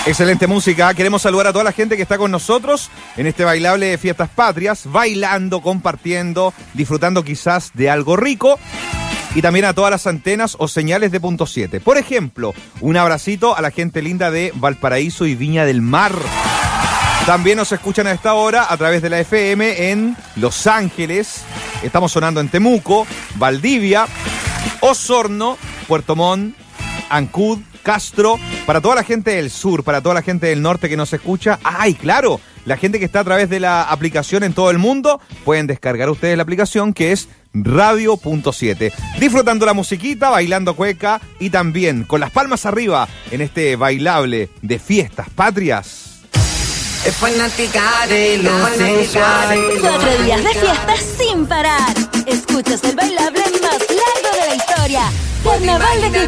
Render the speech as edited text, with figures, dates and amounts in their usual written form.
Excelente música. Queremos saludar a toda la gente que está con nosotros en este bailable de Fiestas Patrias, bailando, compartiendo, disfrutando quizás de algo rico. Y también a todas las antenas o señales de Punto 7. Por ejemplo, un abracito a la gente linda de Valparaíso y Viña del Mar. También nos escuchan a esta hora a través de la FM en Los Ángeles. Estamos sonando en Temuco, Valdivia, Osorno, Puerto Montt, Ancud, Castro, para toda la gente del sur, para toda la gente del norte que nos escucha. ¡Ay, claro! La gente que está a través de la aplicación en todo el mundo, pueden descargar ustedes la aplicación que es Radio Punto 7. Disfrutando la musiquita, bailando cueca y también con las palmas arriba en este bailable de Fiestas Patrias. Es fanática de lo sensual. 4 días de fiesta sin parar. Escuchas el bailable más largo de la historia. Carnaval de